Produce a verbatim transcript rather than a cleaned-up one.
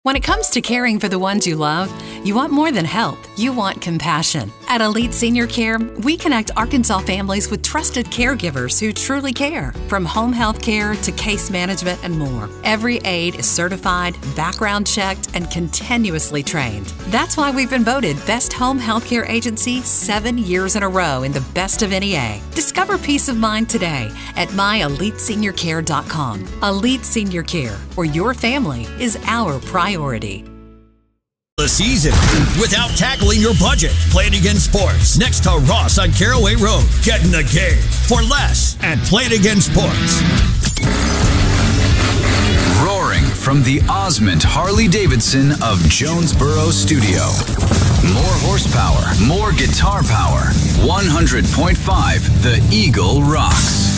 When it comes to caring for the ones you love, you want more than help. You want compassion. At Elite Senior Care, we connect Arkansas families with trusted caregivers who truly care. From home health care to case management and more, every aide is certified, background checked, and continuously trained. That's why we've been voted Best Home Healthcare Agency seven years in a row in the Best of N E A. Discover peace of mind today at my elite senior care dot com. Elite Senior Care, where your family is our priority. The season without tackling your budget. Play It Again Sports next to Ross on Caraway Road. Get in the game for less at Play It Again Sports. Roaring from the Osmond Harley-Davidson of Jonesboro Studio. More horsepower, more guitar power. one hundred point five The Eagle rocks.